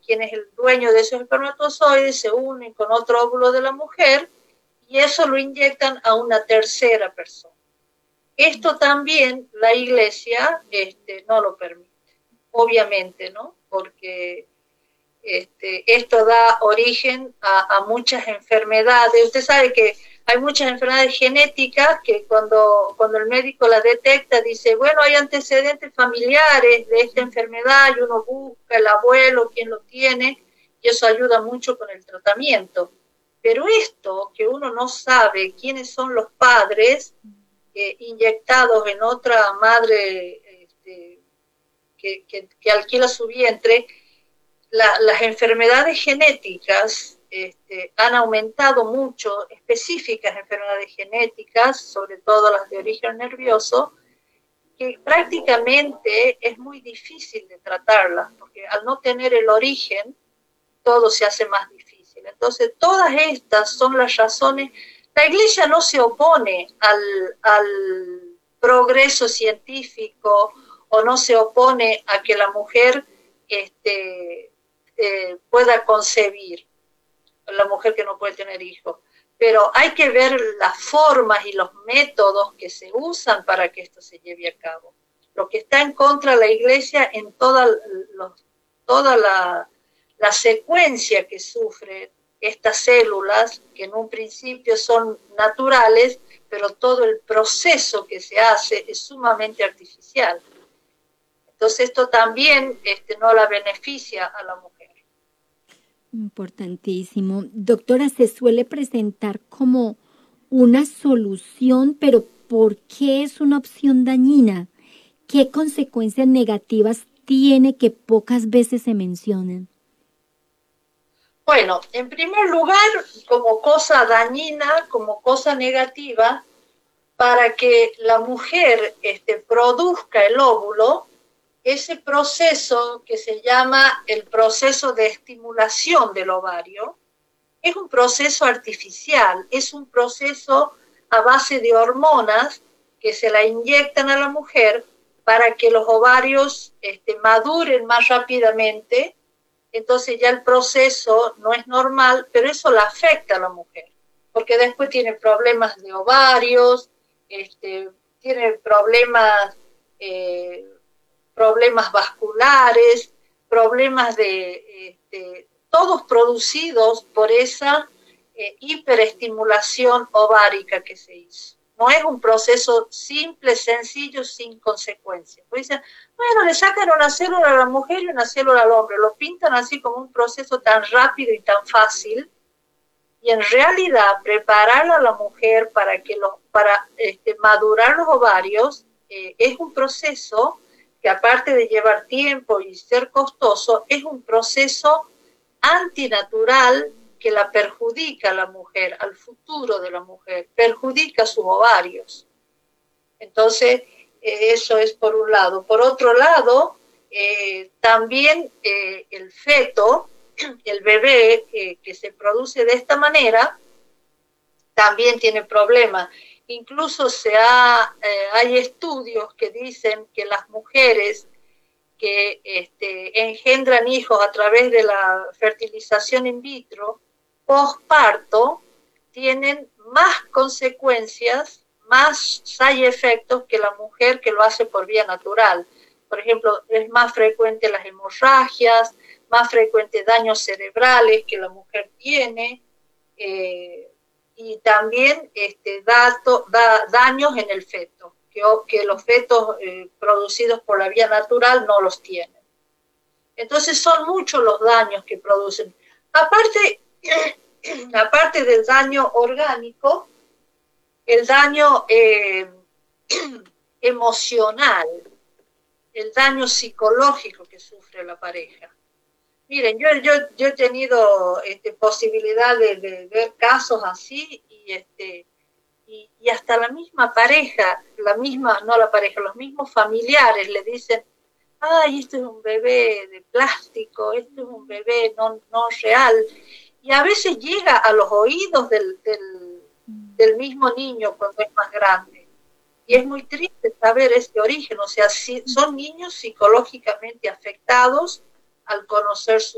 quien es el dueño de esos espermatozoides, se unen con otro óvulo de la mujer y eso lo inyectan a una tercera persona. Esto también la Iglesia no lo permite, obviamente, ¿no? Porque esto da origen a muchas enfermedades. Usted sabe que hay muchas enfermedades genéticas que cuando el médico la detecta dice, bueno, hay antecedentes familiares de esta enfermedad y uno busca el abuelo, quién lo tiene, y eso ayuda mucho con el tratamiento. Pero esto, que uno no sabe quiénes son los padres inyectados en otra madre que alquila su vientre, las enfermedades genéticas han aumentado mucho, específicas enfermedades genéticas, sobre todo las de origen nervioso, que prácticamente es muy difícil de tratarlas, porque al no tener el origen, todo se hace más difícil. Entonces, todas estas son las razones. La Iglesia no se opone al progreso científico o no se opone a que la mujer pueda concebir, la mujer que no puede tener hijos, pero hay que ver las formas y los métodos que se usan para que esto se lleve a cabo. Lo que está en contra de la Iglesia en toda la secuencia que sufren estas células, que en un principio son naturales, pero todo el proceso que se hace es sumamente artificial. Entonces esto también no la beneficia a la mujer. Importantísimo. Doctora, se suele presentar como una solución, pero ¿por qué es una opción dañina? ¿Qué consecuencias negativas tiene que pocas veces se mencionan? Bueno, en primer lugar, como cosa dañina, como cosa negativa, para que la mujer produzca el óvulo, ese proceso que se llama el proceso de estimulación del ovario, es un proceso artificial, es un proceso a base de hormonas que se la inyectan a la mujer para que los ovarios maduren más rápidamente. Entonces ya el proceso no es normal, pero eso la afecta a la mujer, porque después tiene problemas de ovarios, tiene problemas vasculares, problemas todos producidos por esa hiperestimulación ovárica que se hizo. No es un proceso simple, sencillo, sin consecuencias. Pues dicen, bueno, le sacan una célula a la mujer y una célula al hombre, lo pintan así como un proceso tan rápido y tan fácil, y en realidad preparar a la mujer para madurar los ovarios es un proceso que, aparte de llevar tiempo y ser costoso, es un proceso antinatural que la perjudica a la mujer, al futuro de la mujer, perjudica sus ovarios. Entonces, eso es por un lado. Por otro lado, también el feto, el bebé que se produce de esta manera, también tiene problemas. Incluso hay estudios que dicen que las mujeres que engendran hijos a través de la fertilización in vitro, posparto, tienen más consecuencias, más side efectos que la mujer que lo hace por vía natural. Por ejemplo, es más frecuente las hemorragias, más frecuentes daños cerebrales que la mujer tiene, y también da daños en el feto, que los fetos producidos por la vía natural no los tienen. Entonces son muchos los daños que producen. Aparte del daño orgánico, el daño emocional, el daño psicológico que sufre la pareja. Miren, yo he tenido posibilidad de ver casos así y hasta la misma pareja, los mismos familiares le dicen, ay, esto es un bebé de plástico, esto es un bebé no real. Y a veces llega a los oídos del mismo niño cuando es más grande. Y es muy triste saber este origen, o sea, son niños psicológicamente afectados al conocer